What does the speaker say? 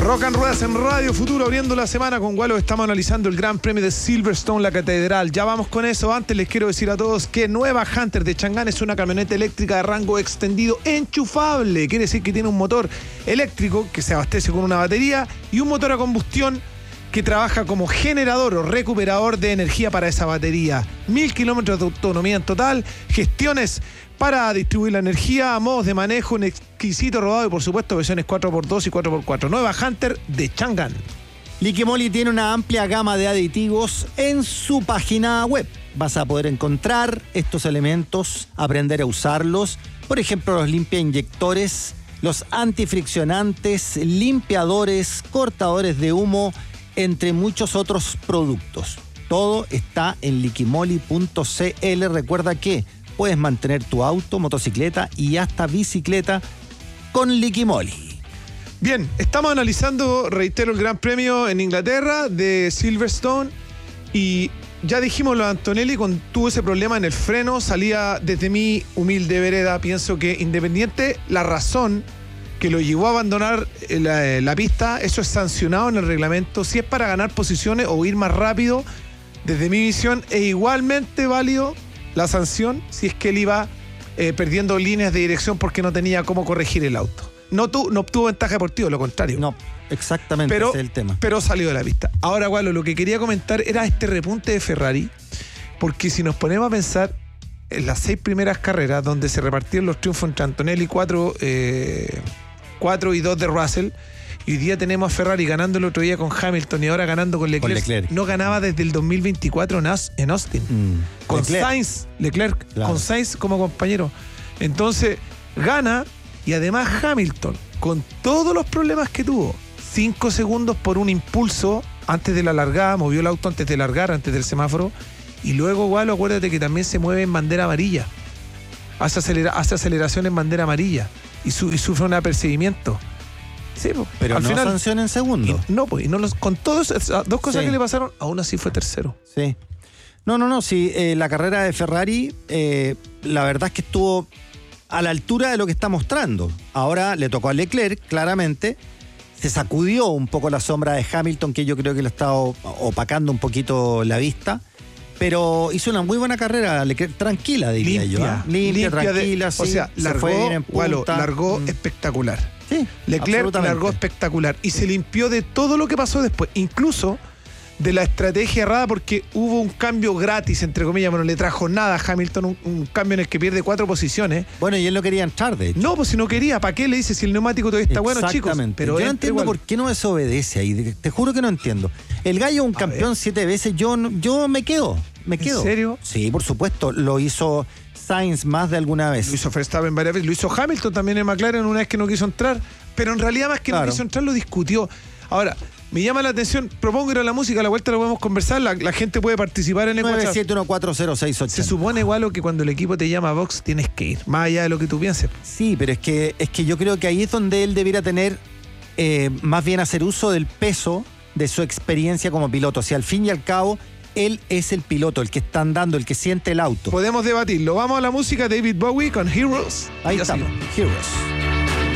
Rock and Ruedas en Radio Futuro, abriendo la semana con Gualo. Estamos analizando el Gran Premio de Silverstone, la Catedral. Ya vamos con eso. Antes les quiero decir a todos que nueva Hunter de Chang'an es una camioneta eléctrica de rango extendido enchufable. Quiere decir que tiene un motor eléctrico que se abastece con una batería y un motor a combustión que trabaja como generador o recuperador de energía para esa batería. 1000 kilómetros de autonomía en total, gestiones para distribuir la energía, modos de manejo, un exquisito rodado y por supuesto versiones 4x2 y 4x4. Nueva Hunter de Chang'an. Liqui Moly tiene una amplia gama de aditivos en su página web. Vas a poder encontrar estos elementos, aprender a usarlos. Por ejemplo, los limpiainyectores, los antifriccionantes, limpiadores, cortadores de humo, entre muchos otros productos. Todo está en liquimoly.cl. Recuerda que puedes mantener tu auto, motocicleta y hasta bicicleta con Liqui Moly. Bien, estamos analizando, reitero, el Gran Premio en Inglaterra de Silverstone y ya dijimos, lo de Antonelli tuvo ese problema en el freno, salía desde mi humilde vereda, pienso que independiente la razón que lo llevó a abandonar la pista, eso es sancionado en el reglamento. Si es para ganar posiciones o ir más rápido, desde mi visión es igualmente válido la sanción si es que él iba perdiendo líneas de dirección porque no tenía cómo corregir el auto. No obtuvo ventaja deportiva, lo contrario. No, exactamente, ese es el tema. Pero salió de la pista. Ahora, Gualo, lo que quería comentar era este repunte de Ferrari, porque si nos ponemos a pensar en las 6 primeras carreras donde se repartieron los triunfos entre Antonelli 4 y 2 de Russell, y hoy día tenemos a Ferrari ganando el otro día con Hamilton y ahora ganando con Leclerc. No ganaba desde el 2024 en Austin. Con Leclerc, claro, con Sainz como compañero. Entonces, gana, y además Hamilton, con todos los problemas que tuvo, 5 segundos por un impulso antes de la largada, movió el auto antes de largar, antes del semáforo, y luego, Gualo, acuérdate que también se mueve en bandera amarilla. Hace aceleración en bandera amarilla y sufre un apercibimiento. Sí, pero al final sanción en segundo. Con todas esas dos cosas que le pasaron, aún así fue tercero. Sí. No. Sí, la carrera de Ferrari, la verdad es que estuvo a la altura de lo que está mostrando. Ahora le tocó a Leclerc, claramente. Se sacudió un poco la sombra de Hamilton, que yo creo que lo está opacando un poquito la vista. Pero hizo una muy buena carrera, Leclerc, tranquila, diría yo. Limpia, tranquila, sí. O sea, largó espectacular. Sí, Leclerc largó espectacular y se limpió de todo lo que pasó después, incluso de la estrategia errada, porque hubo un cambio gratis, entre comillas. Bueno, le trajo nada a Hamilton, un cambio en el que pierde 4 posiciones. Bueno, y él no quería entrar, de hecho. No, pues si no quería, ¿para qué le dice si el neumático todavía está bueno, chicos? Exactamente. Pero yo no entiendo igual por qué no desobedece ahí. Te juro que no entiendo. El gallo es un campeón 7 veces. Yo me quedo. ¿En serio? Sí, por supuesto. Lo hizo Sainz más de alguna vez. Lo hizo Verstappen varias veces. Lo hizo Hamilton también en McLaren una vez que no quiso entrar. Pero en realidad, más que no quiso entrar, lo discutió. Ahora, me llama la atención, propongo ir a la música, a la vuelta lo podemos conversar, la gente puede participar en el 9714068. Se supone, igual, que cuando el equipo te llama a box tienes que ir, más allá de lo que tú pienses. Sí, pero es que yo creo que ahí es donde él debiera tener, más bien hacer uso del peso de su experiencia como piloto. O sea, al fin y al cabo, él es el piloto, el que está andando, el que siente el auto. Podemos debatirlo. Vamos a la música, David Bowie con Heroes. Ahí estamos, Heroes.